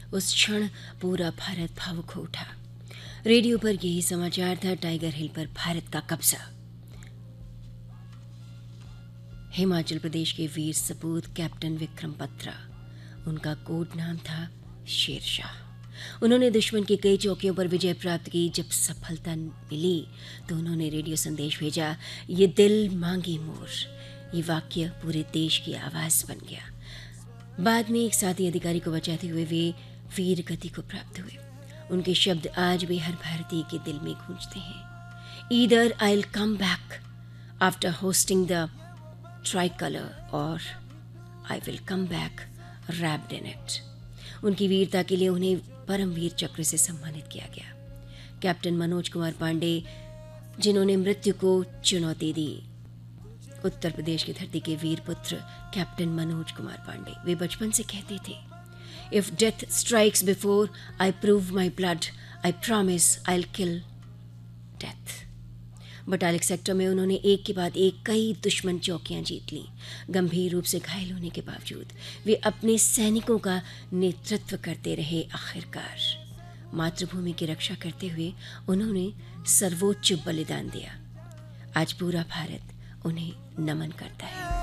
उस क्षण पूरा भारत भावुक हो उठा। रेडियो पर यही समाचार था, टाइगर हिल पर भारत का कब्जा। हिमाचल प्रदेश के वीर सपूत कैप्टन विक्रम बत्रा, उनका कोड नाम था शेरशाह। उन्होंने दुश्मन की कई चौकियों पर विजय प्राप्त की। जब सफलता मिली तो उन्होंने रेडियो संदेश भेजा, ये दिल मांगी मोर। ये वाक्य पूरे देश की आवाज़ बन गया। बाद में एक साथी अधिकारी को बचाते हुए वे वीर गति को प्राप्त हुए। उनके शब्द आज भी हर भारतीय के दिल में गूंजते हैं। Either I will come back after hosting the tricolour और I will come back wrapped in it. उनकी वीरता के लिए उन्हें परमवीर चक्र से सम्मानित किया गया। कैप्टन मनोज कुमार पांडे, जिन्होंने मृत्यु को चुनौती दी, उत्तर प्रदेश की धरती के वीर पुत्र कैप्टन मनोज कुमार पांडे, वे बचपन से कहते थे, if death strikes before I prove my blood, I promise I will kill death. Batalik sector में उन्होंने एक के बाद एक कई दुश्मन चौकियां जीत ली। गंभीर रूप से घायल होने के बावजूद वे अपने सैनिकों का नेतृत्व करते रहे। आखिरकार मातृभूमि की रक्षा करते हुए उन्होंने सर्वोच्च बलिदान दिया। आज पूरा भारत उन्हें नमन करता है।